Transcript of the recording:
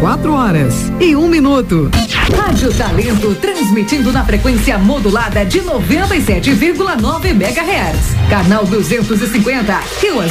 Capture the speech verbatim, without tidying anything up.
quatro horas e um minuto. Rádio Talento, transmitindo na frequência modulada de noventa e sete vírgula nove megahertz. Canal duzentos e cinquenta, Rio